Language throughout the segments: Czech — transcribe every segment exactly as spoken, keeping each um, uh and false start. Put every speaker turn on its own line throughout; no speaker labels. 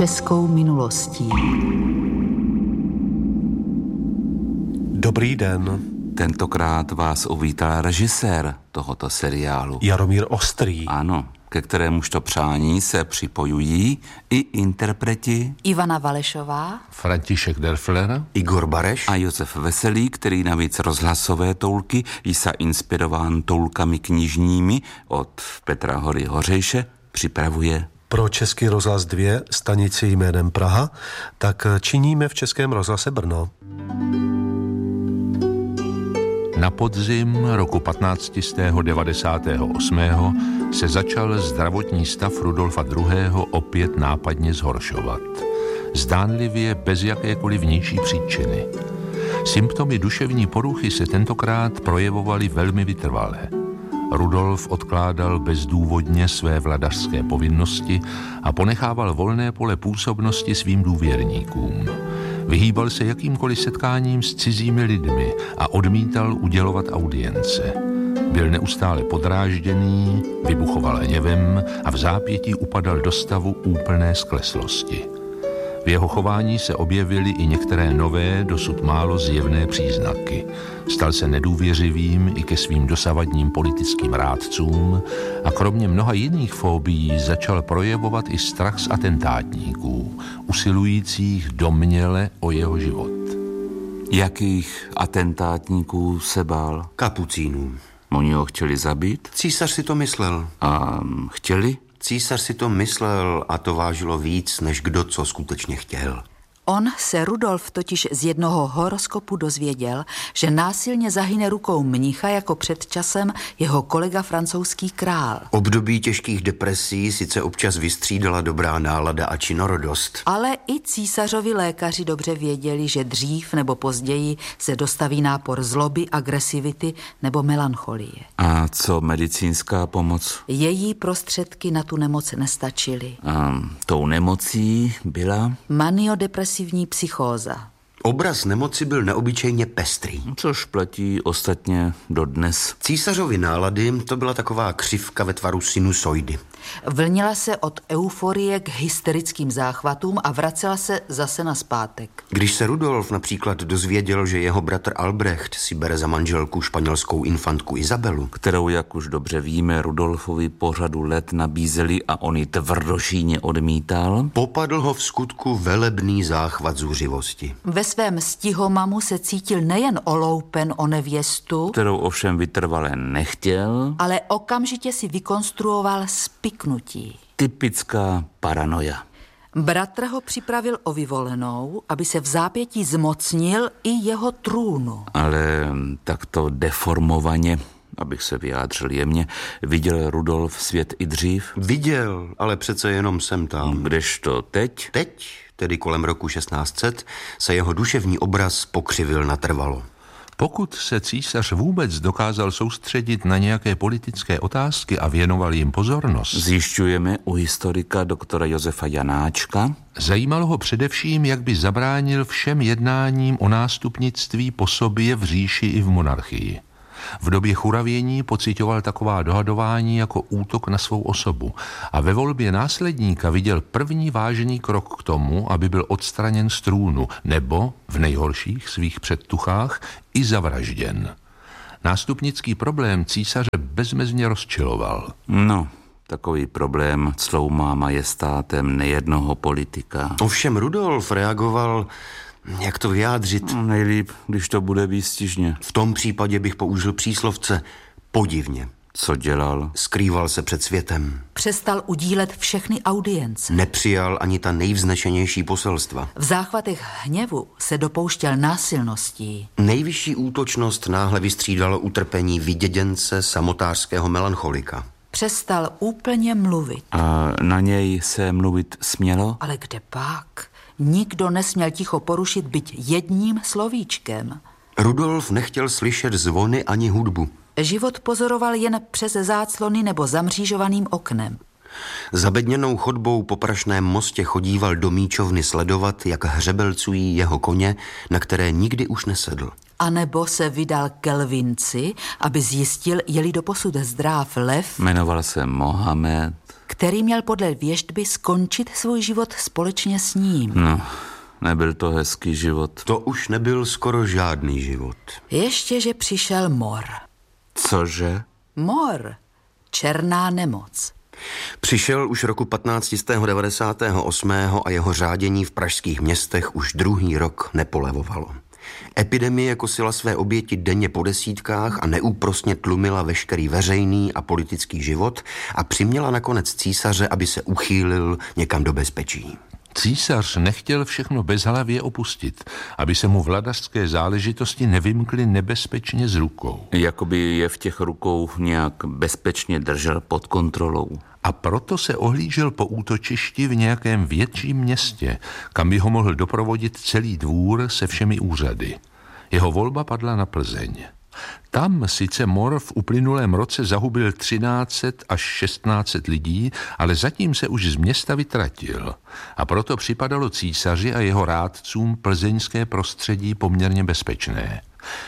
českou minulostí.
Dobrý den.
Tentokrát vás uvítal režisér tohoto seriálu.
Jaromír Ostrý.
Ano, ke kterémuž to přání se připojují i interpreti
Ivana Valešová,
František Derfler,
Igor Bareš
a Josef Veselý, který navíc rozhlasové toulky jsa inspirován toulkami knižními od Petra Hory Hořejše připravuje.
Pro Český rozhlas dva stanici jménem Praha, tak činíme v Českém rozhlase Brno.
Na podzim roku patnáct set devadesát osm se začal zdravotní stav Rudolfa druhého. opět nápadně zhoršovat. Zdánlivě bez jakékoliv vnější příčiny. Symptomy duševní poruchy se tentokrát projevovaly velmi vytrvale. Rudolf odkládal bezdůvodně své vladařské povinnosti a ponechával volné pole působnosti svým důvěrníkům. Vyhýbal se jakýmkoliv setkáním s cizími lidmi a odmítal udělovat audience. Byl neustále podrážděný, vybuchoval hněvem a v zápětí upadal do stavu úplné skleslosti. V jeho chování se objevily i některé nové, dosud málo zjevné příznaky. Stal se nedůvěřivým i ke svým dosavadním politickým rádcům a kromě mnoha jiných fóbií začal projevovat i strach z atentátníků, usilujících domněle o jeho život.
Jakých atentátníků se bál?
Kapucínů.
Oni ho chtěli zabít?
Císař si to myslel.
A chtěli?
Císař si to myslel a to vážilo víc, než kdo co skutečně chtěl.
On se Rudolf totiž z jednoho horoskopu dozvěděl, že násilně zahyne rukou mnicha jako před časem jeho kolega francouzský král.
Období těžkých depresí sice občas vystřídala dobrá nálada a činorodost.
Ale i císařovi lékaři dobře věděli, že dřív nebo později se dostaví nápor zloby, agresivity nebo melancholie.
A co medicínská pomoc?
Její prostředky na tu nemoc nestačily.
A tou nemocí byla?
Maniodepresivní psychóza.
Obraz nemoci byl neobyčejně pestrý.
Což platí ostatně dodnes.
Císařovy nálady to byla taková křivka ve tvaru sinusoidy.
Vlnila se od euforie k hysterickým záchvatům a vracela se zase nazpátek.
Když se Rudolf například dozvěděl, že jeho bratr Albrecht si bere za manželku španělskou infantku Izabelu,
kterou, jak už dobře víme, Rudolfovi po řadu let nabízeli a on ji tvrdošíně odmítal,
popadl ho v skutku velebný záchvat zuřivosti.
Ve svém stihomamu se cítil nejen oloupen o nevěstu,
kterou ovšem vytrvale nechtěl,
ale okamžitě si vykonstruoval spiknutí.
Typická paranoja.
Bratr ho připravil o vyvolenou, aby se v zápětí zmocnil i jeho trůnu.
Ale takto deformovaně, abych se vyjádřil jemně, viděl Rudolf svět i dřív?
Viděl, ale přece jenom sem tam.
Kdežto teď?
Teď, tedy kolem roku šestnáct set, se jeho duševní obraz pokřivil natrvalo.
Pokud se císař vůbec dokázal soustředit na nějaké politické otázky a věnoval jim pozornost,
zjišťujeme u historika doktora Josefa Janáčka,
zajímalo ho především, jak by zabránil všem jednáním o nástupnictví po sobě v říši i v monarchii. V době churavění pociťoval taková dohadování jako útok na svou osobu a ve volbě následníka viděl první vážný krok k tomu, aby byl odstraněn z trůnu nebo, v nejhorších svých předtuchách, i zavražděn. Nástupnický problém císaře bezmezně rozčiloval.
No, takový problém cloumá majestátem nejednoho politika.
Ovšem Rudolf reagoval, jak to vyjádřit?
No, nejlíp, když to bude výstižně.
V tom případě bych použil příslovce podivně.
Co dělal?
Skrýval se před světem.
Přestal udílet všechny audience.
Nepřijal ani ta nejvznešenější poselstva.
V záchvatech hněvu se dopouštěl násilností.
Nejvyšší útočnost náhle vystřídalo utrpení vyděděnce samotářského melancholika.
Přestal úplně mluvit.
A na něj se mluvit smělo?
Ale kde pak? Nikdo nesměl ticho porušit byť jedním slovíčkem.
Rudolf nechtěl slyšet zvony ani hudbu.
Život pozoroval jen přes záclony nebo zamřížovaným oknem.
Zabedněnou chodbou po prašném mostě chodíval do míčovny sledovat, jak hřebelcují jeho koně, na které nikdy už nesedl.
anebo se vydal ke lvinci, aby zjistil, je-li doposud zdrav lev.
Jmenoval se Mohamed.
Který měl podle věštby skončit svůj život společně s ním.
No, nebyl to hezký život.
To už nebyl skoro žádný život.
Ještě, že přišel mor.
Cože?
Mor. Černá nemoc.
Přišel už roku patnáct set devadesát osm a jeho řádění v pražských městech už druhý rok nepolevovalo. Epidemie kosila své oběti denně po desítkách a neúprosně tlumila veškerý veřejný a politický život a přiměla nakonec císaře, aby se uchýlil někam do bezpečí.
Císař nechtěl všechno bezhlavě opustit, aby se mu vladařské záležitosti nevymkly nebezpečně z rukou.
Jakoby je v těch rukou nějak bezpečně držel pod kontrolou.
A proto se ohlížel po útočišti v nějakém větším městě, kam by ho mohl doprovodit celý dvůr se všemi úřady. Jeho volba padla na Plzeň. Tam sice mor v uplynulém roce zahubil třináct set až šestnáct set lidí, ale zatím se už z města vytratil. A proto připadalo císaři a jeho rádcům plzeňské prostředí poměrně bezpečné.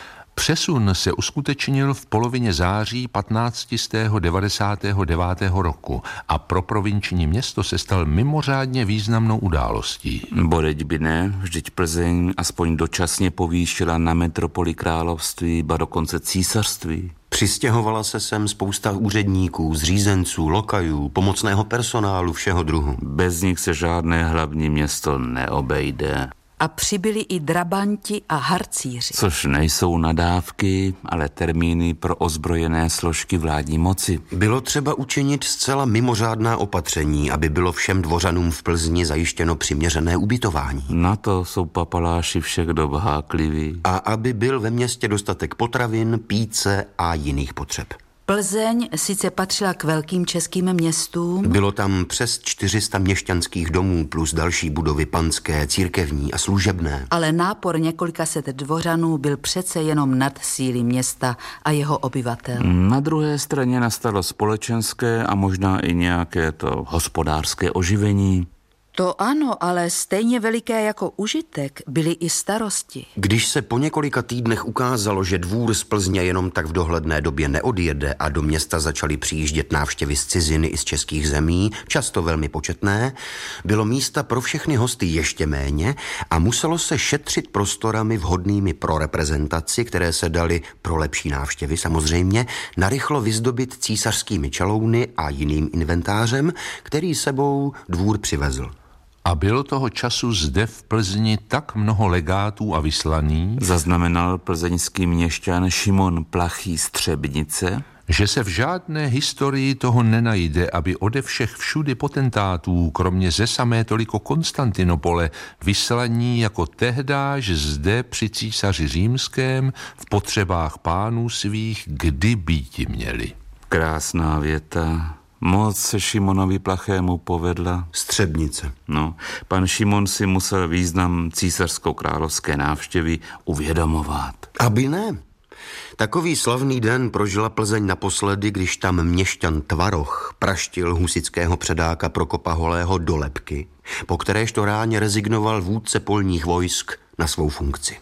Přesun se uskutečnil v polovině září patnáct set devadesát devět roku a pro provinční město se stal mimořádně významnou událostí.
Bodeť by ne, vždyť Plzeň aspoň dočasně povýšila na metropoli království, ba dokonce císařství.
Přistěhovala se sem spousta úředníků, zřízenců, lokajů, pomocného personálu všeho druhu.
Bez nich se žádné hlavní město neobejde.
A přibyli i drabanti a harcíři.
Což nejsou nadávky, ale termíny pro ozbrojené složky vládní moci.
Bylo třeba učinit zcela mimořádná opatření, aby bylo všem dvořanům v Plzni zajištěno přiměřené ubytování.
Na to jsou papaláši všech dob hákliví.
A aby byl ve městě dostatek potravin, píce a jiných potřeb.
Plzeň sice patřila k velkým českým městům.
Bylo tam přes čtyři sta měšťanských domů plus další budovy panské, církevní a služebné.
Ale nápor několika set dvořanů byl přece jenom nad síly města a jeho obyvatel.
Na druhé straně nastalo společenské a možná i nějaké to hospodářské oživení.
To ano, ale stejně veliké jako užitek byly i starosti.
Když se po několika týdnech ukázalo, že dvůr z Plzně jenom tak v dohledné době neodjede a do města začaly přijíždět návštěvy z ciziny i z českých zemí, často velmi početné, bylo místa pro všechny hosty ještě méně a muselo se šetřit prostorami vhodnými pro reprezentaci, které se daly pro lepší návštěvy samozřejmě, narychlo vyzdobit císařskými čalouny a jiným inventářem, který sebou dvůr přivezl.
A bylo toho času zde v Plzni tak mnoho legátů a vyslaných,
Zaznamenal plzeňský měšťan Šimon Plachý z Třebnice,
že se v žádné historii toho nenajde, aby ode všech všudy potentátů, kromě ze samé toliko Konstantinopole, vyslaní jako tehdáž zde při císaři římském v potřebách pánů svých kdy býti měli.
Krásná věta. Moc se Šimonovi Plachému povedla.
Z Třebnice.
No, pan Šimon si musel význam císařsko-královské návštěvy uvědomovat.
Aby ne. Takový slavný den prožila Plzeň naposledy, když tam měšťan Tvaroch praštil husického předáka Prokopa Holého do lebky, po kteréžto ráně rezignoval vůdce polních vojsk na svou funkci.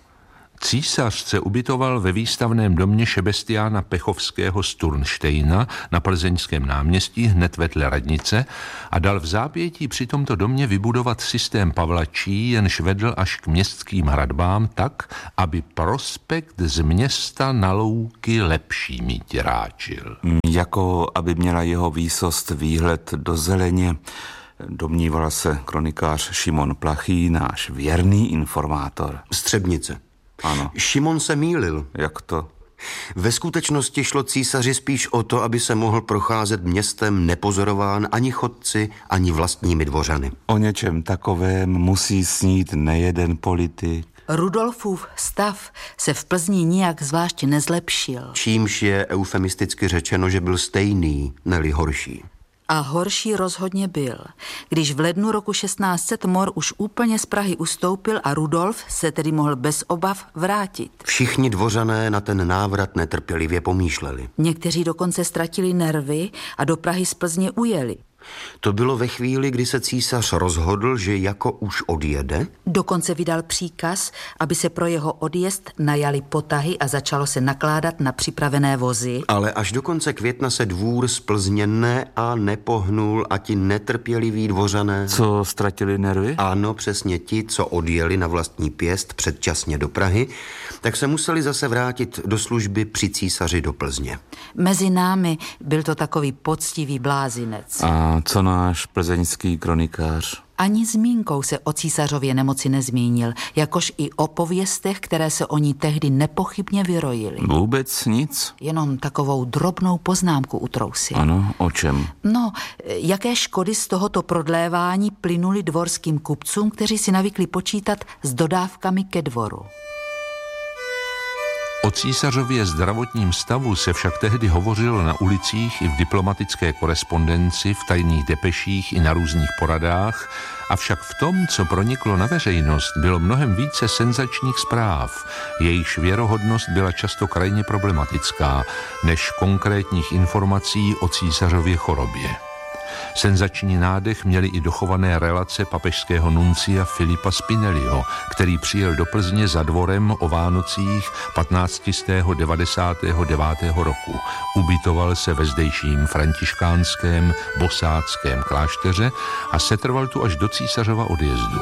Císař se ubytoval ve výstavném domě Šebestiána Pechovského z Turnštejna na plzeňském náměstí hned vedle radnice a dal v zápětí při tomto domě vybudovat systém pavlačí, jenž vedl až k městským hradbám tak, aby prospekt z města na louky lepší mít ráčil.
Jako aby měla jeho výsost výhled do zeleně, domnívala se kronikář Šimon Plachý, náš věrný informátor.
Z Třebnice.
Ano.
Šimon se mýlil.
Jak to?
Ve skutečnosti šlo císaři spíš o to, aby se mohl procházet městem nepozorován ani chodci, ani vlastními dvořany.
O něčem takovém musí snít nejeden politik.
Rudolfův stav se v Plzni nijak zvlášť nezlepšil.
Čímž je eufemisticky řečeno, že byl stejný, ne-li horší.
A horší rozhodně byl. Když v lednu roku šestnáct set mor už úplně z Prahy ustoupil a Rudolf se tedy mohl bez obav vrátit.
Všichni dvořané na ten návrat netrpělivě pomýšleli.
Někteří dokonce ztratili nervy a do Prahy z Plzně ujeli.
To bylo ve chvíli, kdy se císař rozhodl, že jako už odjede?
Dokonce vydal příkaz, aby se pro jeho odjezd najali potahy a začalo se nakládat na připravené vozy.
Ale až do konce května se dvůr z Plzně ne a nepohnul a ti netrpěliví dvořané...
Co ztratili nervy?
Ano, přesně ti, co odjeli na vlastní pěst předčasně do Prahy, tak se museli zase vrátit do služby při císaři do Plzně.
Mezi námi byl to takový poctivý blázinec.
A co náš plzeňský kronikář?
Ani zmínkou se o císařově nemoci nezmínil, jakož i o pověstech, které se o ní tehdy nepochybně vyrojily.
Vůbec nic?
Jenom takovou drobnou poznámku utrousil.
Ano, o čem?
No, jaké škody z tohoto prodlévání plynuly dvorským kupcům, kteří si navykli počítat s dodávkami ke dvoru.
O císařově zdravotním stavu se však tehdy hovořilo na ulicích i v diplomatické korespondenci, v tajných depeších i na různých poradách, avšak v tom, co proniklo na veřejnost, bylo mnohem více senzačních zpráv. Jejichž věrohodnost byla často krajně problematická, než konkrétních informací o císařově chorobě. Senzační nádech měly i dochované relace papežského nuncia Filipa Spinelliho, který přijel do Plzně za dvorem o Vánocích patnáctistého devadesátého devátého roku. Ubytoval se ve zdejším františkánském bosáckém klášteře a setrval tu až do císařova odjezdu.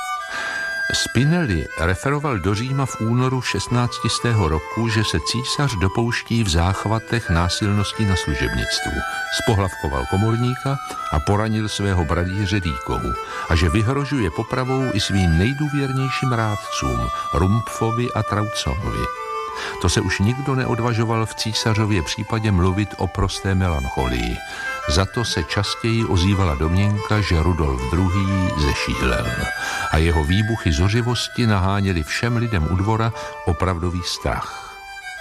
Spinelli referoval do Říma v únoru šestnáctistého roku, že se císař dopouští v záchvatech násilností na služebnictvu. Spohlavkoval komorníka a poranil svého bradýře Dýkovu a že vyhrožuje popravou i svým nejdůvěrnějším rádcům Rumpfovi a Trauconovi. To se už nikdo neodvažoval v císařově případě mluvit o prosté melancholii. Za to se častěji ozývala domněnka, že Rudolf druhý. zešílel a jeho výbuchy zořivosti naháněly všem lidem u dvora opravdový strach.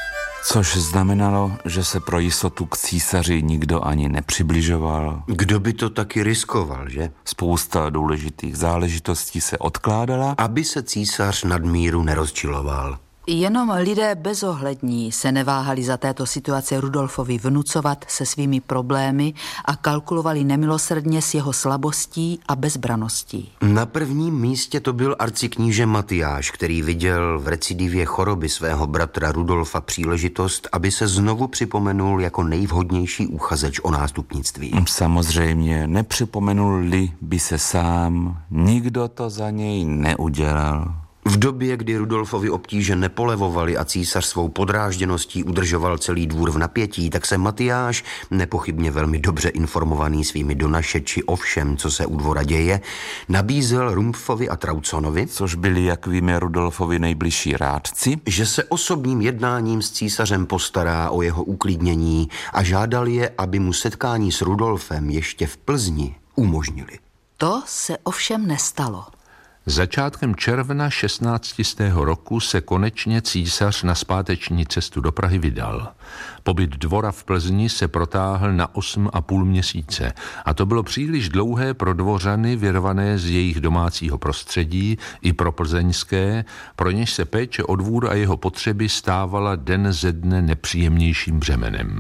Což znamenalo, že se pro jistotu k císaři nikdo ani nepřibližoval.
Kdo by to taky riskoval, že?
Spousta důležitých záležitostí se odkládala,
aby se císař nadmíru nerozčiloval.
Jenom lidé bezohlední se neváhali za této situace Rudolfovi vnucovat se svými problémy a kalkulovali nemilosrdně s jeho slabostí a bezbranností.
Na prvním místě to byl arcikníže Matyáš, který viděl v recidivě choroby svého bratra Rudolfa příležitost, aby se znovu připomenul jako nejvhodnější uchazeč o nástupnictví.
Samozřejmě, nepřipomenul-li by se sám, nikdo to za něj neudělal.
V době, kdy Rudolfovi obtíže nepolevovali a císař svou podrážděností udržoval celý dvůr v napětí, tak se Matyáš, nepochybně velmi dobře informovaný svými donašeči o všem, co se u dvora děje, nabízel Rumpfovi a Trauconovi,
což byli, jak víme, Rudolfovi nejbližší rádci,
že se osobním jednáním s císařem postará o jeho uklidnění a žádal je, aby mu setkání s Rudolfem ještě v Plzni umožnili.
To se ovšem nestalo.
Začátkem června šestnáctistého roku se konečně císař na zpáteční cestu do Prahy vydal. Pobyt dvora v Plzni se protáhl na osm a půl měsíce a to bylo příliš dlouhé pro dvořany vyrvané z jejich domácího prostředí i pro plzeňské, pro něž se péče o dvůr a jeho potřeby stávala den ze dne nepříjemnějším břemenem.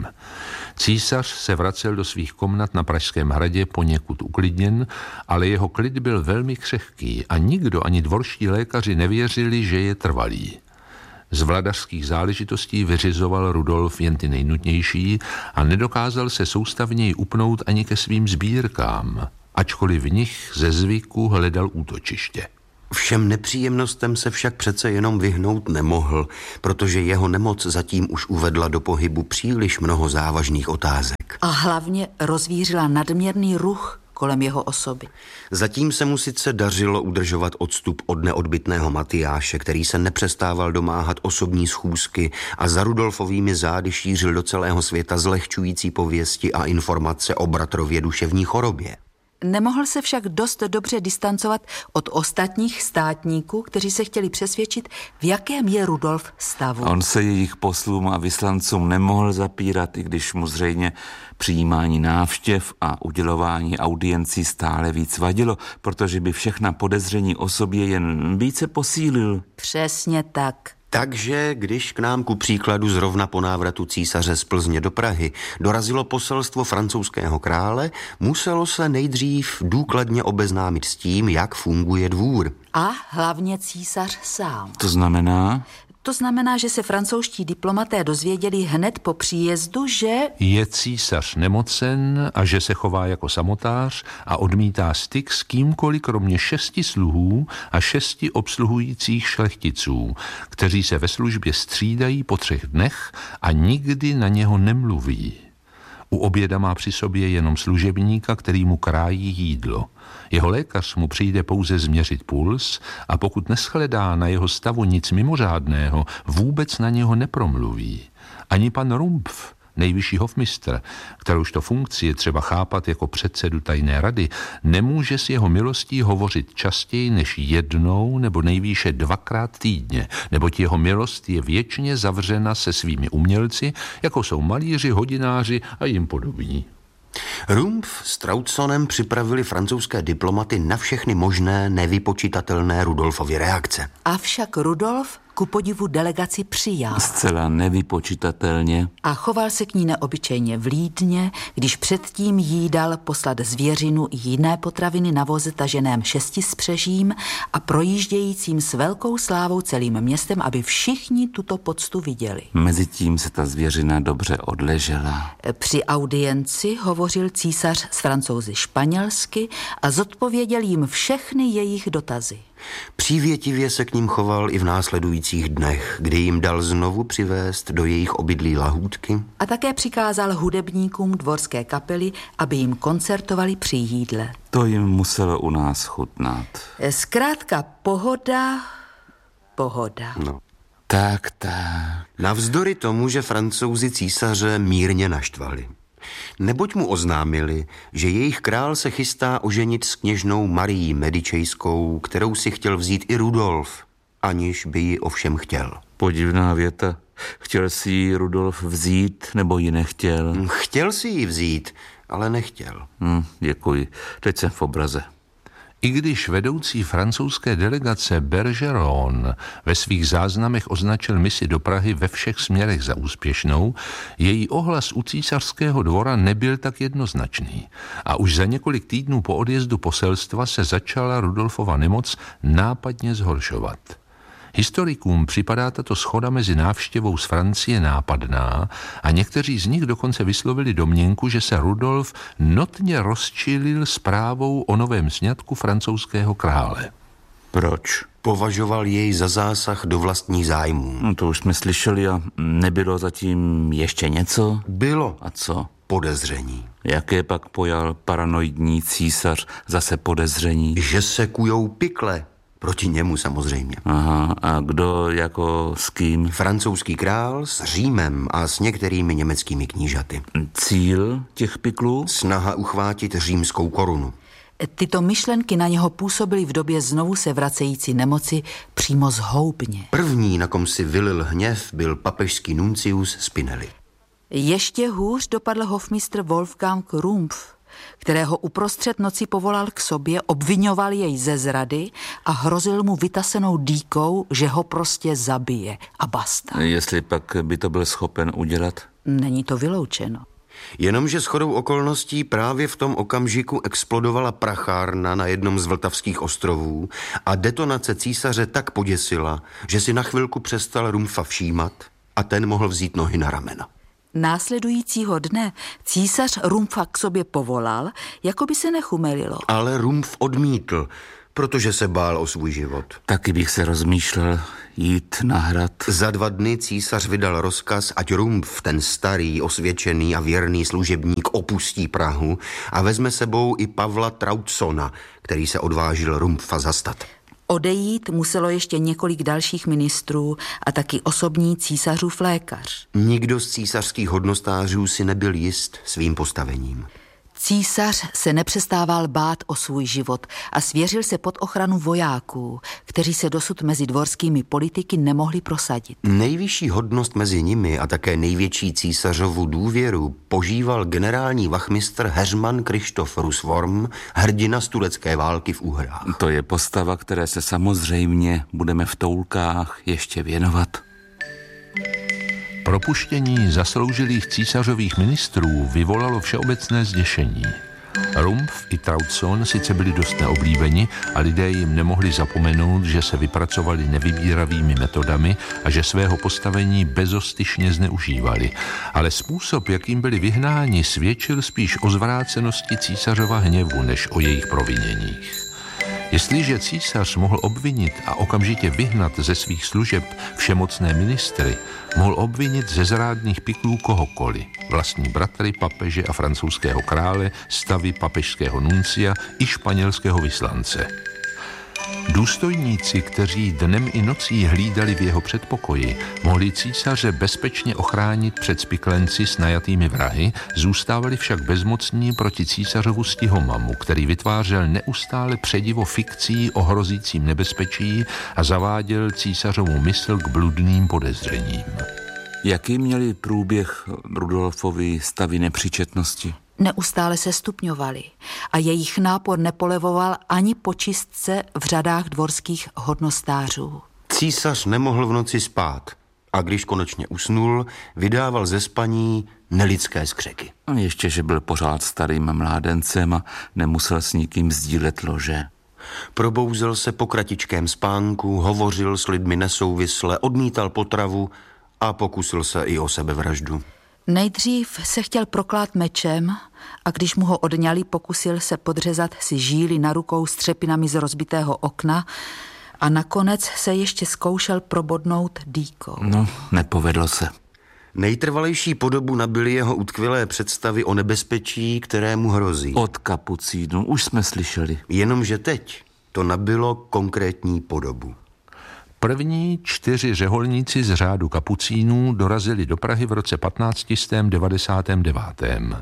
Císař se vracel do svých komnat na Pražském hradě poněkud uklidněn, ale jeho klid byl velmi křehký a nikdo, ani dvorští lékaři nevěřili, že je trvalý. Z vladařských záležitostí vyřizoval Rudolf jen ty nejnutnější a nedokázal se soustavněji upnout ani ke svým sbírkám, ačkoliv v nich ze zvyku hledal útočiště.
Všem nepříjemnostem se však přece jenom vyhnout nemohl, protože jeho nemoc zatím už uvedla do pohybu příliš mnoho závažných otázek.
A hlavně rozvířila nadměrný ruch kolem jeho osoby.
Zatím se mu sice dařilo udržovat odstup od neodbytného Matyáše, který se nepřestával domáhat osobní schůzky a za Rudolfovými zády šířil do celého světa zlehčující pověsti a informace o bratrově duševní chorobě.
Nemohl se však dost dobře distancovat od ostatních státníků, kteří se chtěli přesvědčit, v jakém je Rudolf stavu.
On se jejich poslům a vyslancům nemohl zapírat, i když mu zřejmě přijímání návštěv a udělování audiencí stále víc vadilo, protože by všechna podezření o sobě jen více posílil.
Přesně tak.
Takže když k nám ku příkladu zrovna po návratu císaře z Plzně do Prahy dorazilo poselstvo francouzského krále, muselo se nejdřív důkladně obeznámit s tím, jak funguje dvůr.
A hlavně císař sám.
To znamená?
To znamená, že se francouzští diplomaté dozvěděli hned po příjezdu, že
je císař nemocen a že se chová jako samotář a odmítá styk s kýmkoliv kromě šesti sluhů a šesti obsluhujících šlechticů, kteří se ve službě střídají po třech dnech a nikdy na něho nemluví. U oběda má při sobě jenom služebníka, který mu krájí jídlo. Jeho lékař mu přijde pouze změřit puls a pokud neshledá na jeho stavu nic mimořádného, vůbec na něho nepromluví. Ani pan Rumpf, nejvyšší hofmistr, kterouž to funkci je třeba chápat jako předsedu tajné rady, nemůže s jeho milostí hovořit častěji než jednou nebo nejvýše dvakrát týdně, neboť jeho milost je věčně zavřena se svými umělci, jako jsou malíři, hodináři a jim podobní.
Rumpf s Trautsonem připravili francouzské diplomaty na všechny možné nevypočitatelné Rudolfovy reakce.
avšak Rudolf ku podivu delegaci přijal.
Zcela nevypočitatelně.
A choval se k ní neobyčejně vlídně, když předtím jí dal poslat zvěřinu i jiné potraviny na voze taženém šestispřežím a projíždějícím s velkou slávou celým městem, aby všichni tuto poctu viděli.
Mezitím se ta zvěřina dobře odležela.
Při audienci hovořil císař s Francouzi španělsky a zodpověděl jim všechny jejich dotazy.
Přívětivě se k ním choval i v následujících dnech, kdy jim dal znovu přivést do jejich obydlí lahůdky.
A také přikázal hudebníkům dvorské kapely, aby jim koncertovali při jídle.
To jim muselo u nás chutnat.
Zkrátka pohoda, pohoda.
No.
Tak, tak.
Navzdory tomu, že Francouzi císaře mírně naštvali. Neboť mu oznámili, že jejich král se chystá oženit s kněžnou Marií Medičejskou, kterou si chtěl vzít i Rudolf, aniž by ji ovšem chtěl.
Podivná věta. Chtěl si ji Rudolf vzít, nebo ji nechtěl?
Chtěl si ji vzít, ale nechtěl.
Hm, děkuji. Teď jsem v obraze.
I když vedoucí francouzské delegace Bergeron ve svých záznamech označil misi do Prahy ve všech směrech za úspěšnou, její ohlas u císařského dvora nebyl tak jednoznačný. A už za několik týdnů po odjezdu poselstva se začala Rudolfova nemoc nápadně zhoršovat. Historikům připadá tato shoda mezi návštěvou z Francie nápadná a někteří z nich dokonce vyslovili domněnku, že se Rudolf notně rozčilil zprávou o novém sňatku francouzského krále.
Proč?
Považoval jej za zásah do vlastních zájmů.
No to už jsme slyšeli a nebylo zatím ještě něco?
Bylo.
A co?
Podezření.
Jaké pak pojal paranoidní císař zase podezření?
Že se kujou pikle. Proti němu samozřejmě.
Aha, a kdo jako s kým?
Francouzský král s Římem a s některými německými knížaty.
Cíl těch piklů?
Snaha uchvátit římskou korunu.
Tyto myšlenky na něho působily v době znovu se vracející nemoci přímo zhoubně.
První, na kom si vylil hněv, byl papežský nuncius Spinelli.
Ještě hůř dopadl hofmistr Wolfgang Rumpf, kterého uprostřed noci povolal k sobě, obvinoval jej ze zrady a hrozil mu vytasenou dýkou, že ho prostě zabije a basta.
Jestli pak by to byl schopen udělat?
Není to vyloučeno.
Jenomže shodou okolností právě v tom okamžiku explodovala prachárna na jednom z Vltavských ostrovů a detonace císaře tak poděsila, že si na chvilku přestal Rumpfa všímat a ten mohl vzít nohy na ramena.
Následujícího dne císař Rumpfa k sobě povolal, jako by se nechumelilo.
Ale Rumpf odmítl, protože se bál o svůj život.
Taky bych se rozmýšlel jít na hrad.
Za dva dny císař vydal rozkaz, ať Rumpf, ten starý, osvědčený a věrný služebník, opustí Prahu a vezme sebou i Pavla Trautsona, který se odvážil Rumpfa zastat.
Odejít muselo ještě několik dalších ministrů a taky osobní císařův lékař.
Nikdo z císařských hodnostářů si nebyl jist svým postavením.
Císař se nepřestával bát o svůj život a svěřil se pod ochranu vojáků, kteří se dosud mezi dvorskými politiky nemohli prosadit.
Nejvyšší hodnost mezi nimi a také největší císařovu důvěru požíval generální vachmistr Heřman Kryštof Rusvorm, hrdina z turecké války v Uhrách.
To je postava, které se samozřejmě budeme v toulkách ještě věnovat.
Propuštění zasloužilých císařových ministrů vyvolalo všeobecné zděšení. Rumpf i Trautson sice byli dost neoblíbeni a lidé jim nemohli zapomenout, že se vypracovali nevybíravými metodami a že svého postavení bezostyšně zneužívali. Ale způsob, jakým byli vyhnáni, svědčil spíš o zvrácenosti císařova hněvu, než o jejich proviněních. Jestliže císař mohl obvinit a okamžitě vyhnat ze svých služeb všemocné ministry, mohl obvinit ze zrádných pyklů kohokoliv, vlastní bratry, papeže a francouzského krále, stavy papežského nuncia i španělského vyslance. Důstojníci, kteří dnem i nocí hlídali v jeho předpokoji, mohli císaře bezpečně ochránit před spiklenci s najatými vrahy, zůstávali však bezmocní proti císařovu stihomamu, který vytvářel neustále předivo fikcí o hrozícím nebezpečí a zaváděl císařovu mysl k bludným podezřením.
Jaký měli průběh Rudolfovy stavy nepříčetnosti?
Neustále se stupňovaly a jejich nápor nepolevoval ani po čistce v řadách dvorských hodnostářů.
Císař nemohl v noci spát a když konečně usnul, vydával ze spaní nelidské skřeky.
A ještě, že byl pořád starým mládencem a nemusel s nikým sdílet lože.
Probouzel se po kratičkém spánku, hovořil s lidmi nesouvisle, odmítal potravu a pokusil se i o sebevraždu.
Nejdřív se chtěl proklát mečem a když mu ho odňali, pokusil se podřezat si žíly na rukou s třepinami z rozbitého okna a nakonec se ještě zkoušel probodnout dýkou.
No, nepovedlo se.
Nejtrvalejší podobu nabyly jeho utkvělé představy o nebezpečí, které mu hrozí.
Od kapucínů už jsme slyšeli.
Jenomže teď to nabylo konkrétní podobu.
První čtyři řeholníci z řádu kapucínů dorazili do Prahy v roce patnáct devadesát devět.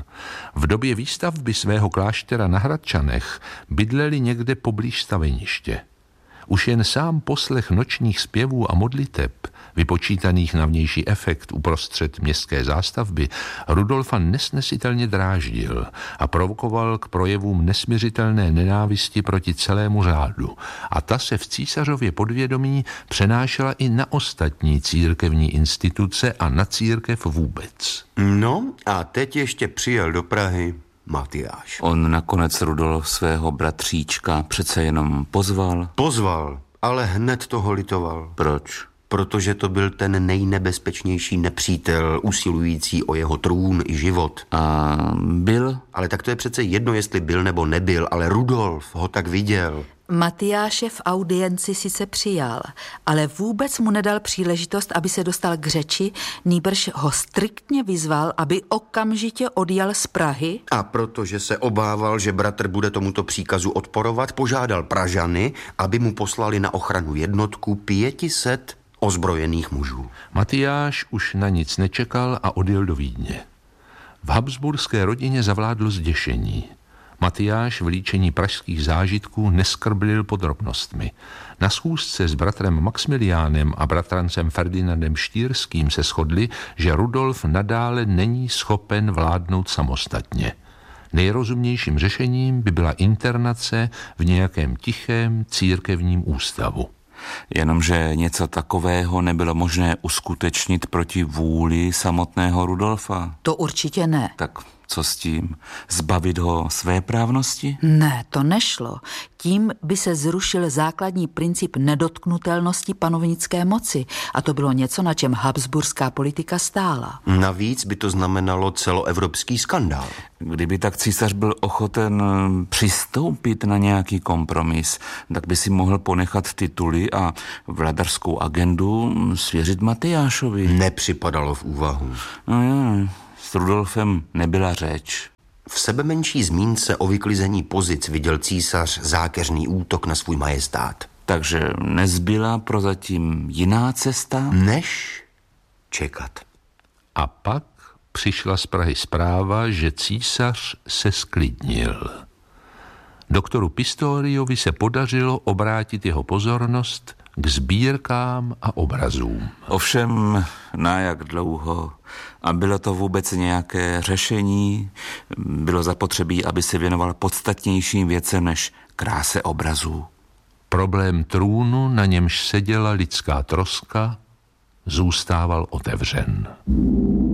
V době výstavby svého kláštera na Hradčanech bydleli někde poblíž staveniště. Už jen sám poslech nočních zpěvů a modliteb, vypočítaných na vnější efekt uprostřed městské zástavby, Rudolfa nesnesitelně dráždil a provokoval k projevům nesmiřitelné nenávisti proti celému řádu. A ta se v císařově podvědomí přenášela i na ostatní církevní instituce a na církev vůbec.
No a teď ještě přijel do Prahy Matyáš.
On nakonec Rudolf svého bratříčka přece jenom pozval.
Pozval, ale hned toho litoval.
Proč?
Protože to byl ten nejnebezpečnější nepřítel, usilující o jeho trůn i život.
A byl?
Ale tak to je přece jedno, jestli byl nebo nebyl, ale Rudolf ho tak viděl.
Matyáše v audienci sice přijal, ale vůbec mu nedal příležitost, aby se dostal k řeči, nýbrž ho striktně vyzval, aby okamžitě odjel z Prahy.
A protože se obával, že bratr bude tomuto příkazu odporovat, požádal Pražany, aby mu poslali na ochranu jednotku pětiset ozbrojených mužů.
Matyáš už na nic nečekal a odjel do Vídně. V habsburské rodině zavládlo zděšení. Matyáš v líčení pražských zážitků neskrblil podrobnostmi. Na schůzce s bratrem Maxmiliánem a bratrancem Ferdinandem Štýrským se shodli, že Rudolf nadále není schopen vládnout samostatně. Nejrozumnějším řešením by byla internace v nějakém tichém církevním ústavu.
Jenomže něco takového nebylo možné uskutečnit proti vůli samotného Rudolfa.
To určitě ne.
Tak co s tím? Zbavit ho své právnosti?
Ne, to nešlo. Tím by se zrušil základní princip nedotknutelnosti panovnické moci a to bylo něco, na čem habsburská politika stála.
Navíc by to znamenalo celoevropský skandál.
Kdyby tak císař byl ochoten přistoupit na nějaký kompromis, tak by si mohl ponechat tituly a vladařskou agendu svěřit Matyášovi.
Nepřipadalo v úvahu.
No jo, s Rudolfem nebyla řeč.
V sebemenší zmínce o vyklizení pozic viděl císař zákeřný útok na svůj majestát.
Takže nezbyla prozatím jiná cesta?
Než čekat.
A pak přišla z Prahy zpráva, že císař se sklidnil. Doktoru Pistoriovi se podařilo obrátit jeho pozornost k sbírkám a obrazům.
Ovšem, na jak dlouho? A bylo to vůbec nějaké řešení? Bylo zapotřebí, aby se věnoval podstatnějším věcem než kráse obrazů?
Problém trůnu, na němž seděla lidská troska, zůstával otevřen.